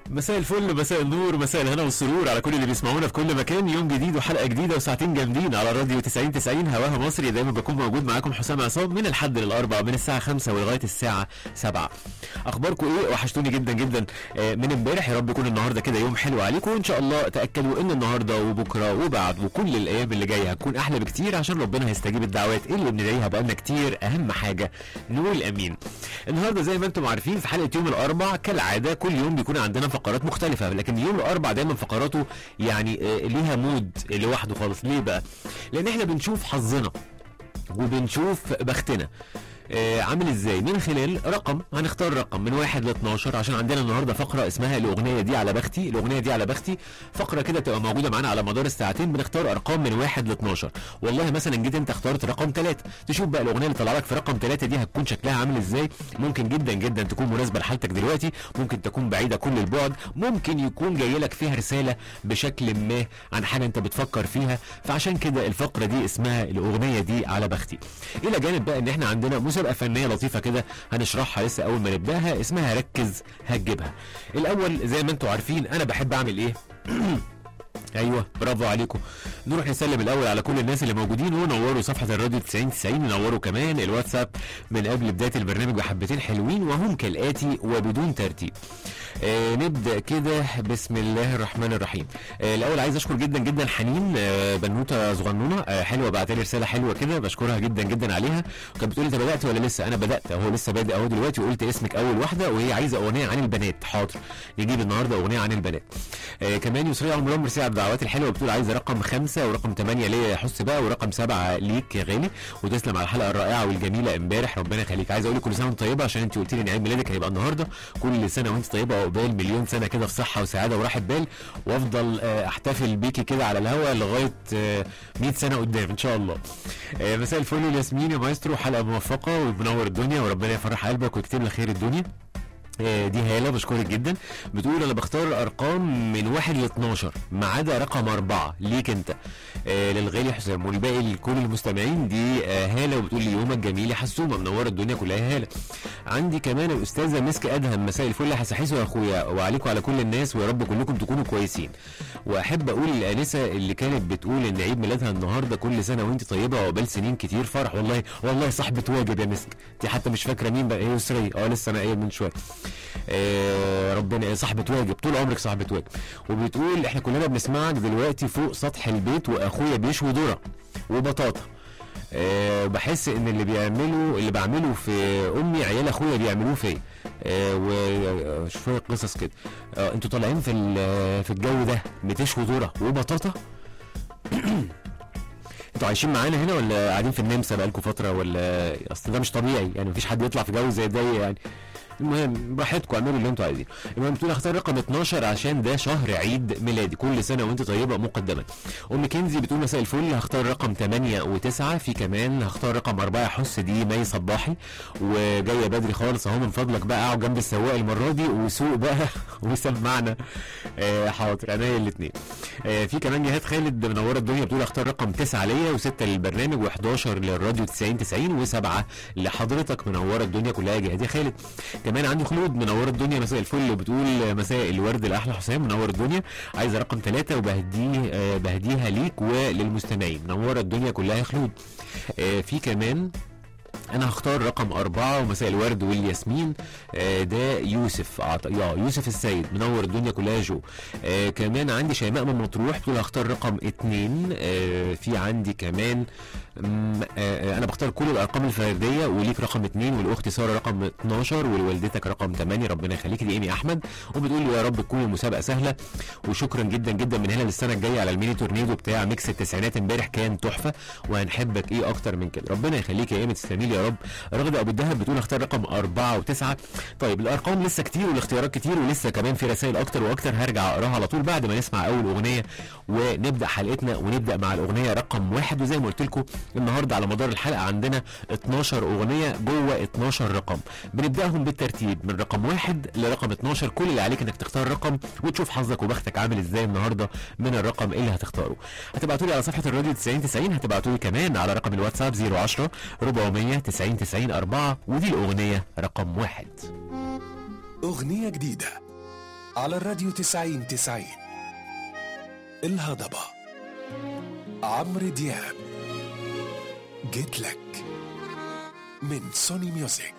مساء الفل، مساء النور، مساء الهنا والسرور على كل اللي بيسمعونا في كل مكان. يوم جديد وحلقه جديده وساعتين جامدين على راديو 90 هواها مصري. دايما بكون موجود معاكم حسام عصام من الحد للاربع، من الساعه 5 ولغايه الساعه 7. اخباركم ايه؟ وحشتوني جدا جدا من امبارح. يا رب يكون النهارده كده يوم حلو عليكم، وان شاء الله تاكدوا ان النهارده وبكره وبعد وكل الايام اللي جايه هتكون احلى بكتير، عشان ربنا هيستجيب الدعوات اللي بندعيها بقالنا كتير. اهم حاجه نقول امين. النهارده زي ما انتم عارفين في حلقه يوم الاربع كالعاده كل يوم بيكون عندنا فقرات مختلفه، لكن يوم الاربع دايما فقراته يعني ليها مود لوحده خالص. ليه بقى؟ لان احنا بنشوف حظنا وبنشوف بختنا عامل ازاي من خلال رقم. هنختار رقم من 1 ل 12 عشان عندنا النهارده فقره اسمها الاغنيه دي على بختي. الاغنيه دي على بختي فقره كده تبقى موجوده معانا على مدار الساعتين، بنختار ارقام من 1 ل 12. والله مثلا جيت انت اخترت رقم 3، تشوف بقى الاغنيه اللي طلع لك في رقم 3 دي هتكون شكلها عامل ازاي. ممكن جدا جدا تكون مناسبه لحالتك دلوقتي، ممكن تكون بعيده كل البعد، ممكن يكون جاي لك فيها رساله بشكل ما عن حاجه انت بتفكر فيها. فعشان كده الفقره دي اسمها الاغنيه دي على بختي. الى جانب بقى ان احنا عندنا مسابقه فنيه لطيفه كده هنشرحها لسه اول ما نبداها، اسمها ركز هتجيبها. الاول زي ما انتم عارفين انا بحب اعمل ايه؟ ايوه برافو عليكم. نروح نسلم الاول على كل الناس اللي موجودين ونوروا صفحه الراديو 90 نوروا كمان الواتساب من قبل بدايه البرنامج بحبتين حلوين، وهم كالاتي وبدون ترتيب. نبدا كده بسم الله الرحمن الرحيم. الاول عايز اشكر جدا جدا حنين، بنوته صغنونه حلوه، بعت لي رساله حلوه كده بشكرها جدا جدا عليها، وكانت بتقول لي انت بدات ولا لسه؟ انا بدات اهو، لسه بادئ اهو دلوقتي، وقلت اسمك اول واحده، وهي عايزه اغنيه عن البنات. حاضر نجيب النهارده اغنيه عن البنات. كمان يسري عمران مرسي على الدعوات الحلوه، بتقول عايزه رقم 5 ورقم 8 ليا يا حس بقى، ورقم 7 ليك يا غالي، وتسلم على الحلقه الرائعه والجميله امبارح، ربنا يخليك. عايز اقول لك كل سنه وانت طيبه، عشان انت قلت لي ان عيد ميلادك هيبقى النهارده. كل سنه وانت طيبه وعقبال مليون سنه كده في صحه وسعاده وراحه بال، وافضل احتفل بيكي كده على الهوا لغايه 100 سنه قدام ان شاء الله. مساء الفل ياسمين يا مايسترو، حلقه موفقه وبنور الدنيا وربنا يفرح قلبك ويكتب لك خير الدنيا. دي هاله بشكرك جدا، بتقول انا بختار ارقام من 1 ل 12 ما عدا رقم 4 ليك انت للغالي حسام، والباقي لكل المستمعين. دي هاله، وبتقول لي يومك جميل يا حسومه، منوره الدنيا كلها يا هاله. عندي كمان الاستاذه مسك ادهم، مساء الفل يا حسحيسو يا اخويا، وعليكم على كل الناس، ويا رب كلكم تكونوا كويسين. واحب اقول للانسه اللي كانت بتقول ان عيد ميلادها النهارده كل سنه وانت طيبه وعقبال سنين كتير فرح. والله صاحبه واجب يا مسك، دي حتى مش فاكره مين بقى، هي يسري لسه انا قايل من شويه. ربنا صاحبة واجب، طول عمرك صاحبة واجب. وبتقول احنا كلنا بنسمعك دلوقتي فوق سطح البيت، واخويا بيشوي ذره وبطاطا. بحس ان اللي بعمله في امي عيال اخويا بيعملوه فيا. وشويه قصص كده. انتوا طالعين في الجو ده بتشوي ذره وبطاطا؟ انتوا عايشين معانا هنا ولا قاعدين في النمسا بقالكم فتره؟ ولا اصل ده مش طبيعي يعني، مفيش حد يطلع في جو زي ده يعني. المهم براحتكم اعملوا اللي انتوا عايزينه. المهم بتقول اختار رقم 12 عشان ده شهر عيد ميلادي، كل سنه وانت طيبه مقدما. ام كنزي بتقول مساء الفل، هختار رقم 8 و9. في كمان هختار رقم 4 يا حس، دي مي صباحي وجايه بدري خالص اهو، من فضلك بقى اقعد جنب السواق المره دي وسوق بقى وسمعنا. حاضر انا الاثنين. في كمان جهاد خالد منوره الدنيا، بتقول اختار رقم 9 ليا و6 للبرنامج و11 للراديو 90 و7 لحضرتك، منوره الدنيا كلها يا جهاد يا خالد. كمان عندي خلود منور الدنيا، مساء الفل، وبتقول مساء الورد الاحلى حسام، منور الدنيا، عايزه رقم 3 وبهديها ليك وللمستمعين، منوره الدنيا كلها يا خلود. في كمان انا هختار رقم 4 ومساء الورد والياسمين. ده يوسف يوسف السيد، منور الدنيا كلها يا جو. كمان عندي شيماء من مطروح، بتقول هختار رقم 2. في عندي كمان انا بختار كل الارقام الفرديه، وليك رقم 2، والاخت ساره رقم 12، ولوالدتك رقم 8، ربنا يخليك. دي ايمي احمد، وبتقول لي يا رب تكون المسابقه سهله، وشكرا جدا جدا من هنا للسنه الجايه على الميني تورنيدو بتاع ميكس التسعينات، امبارح كان تحفه وهنحبك ايه اكتر من كده، ربنا يخليك يا ايمي، تسلمي لي يا رب. رغده ابو الدهب بتقول اختار رقم 4 و9. طيب الارقام لسه كتير والاختيارات كتير، ولسه كمان في رسائل اكتر واكتر، هرجع اقراها على طول بعد ما نسمع اول اغنيه ونبدا حلقتنا. ونبدا مع الاغنيه رقم 1، وزي ما قلت لكم النهارده على مدار الحلقه عندنا 12 اغنيه جوه 12 رقم، بنبداهم بالترتيب من رقم 1 لرقم 12. كل اللي عليك انك تختار رقم وتشوف حظك وبختك عامل ازاي النهارده من الرقم اللي هتختاره. هتبعتوا لي على صفحه الراديو 90 هتبعتوا لي كمان على رقم الواتساب 010 400 90 4. ودي الاغنيه رقم 1. أغنية جديدة على الراديو 90-90. الهضبة، عمرو دياب، جيت لك من سوني ميوزك.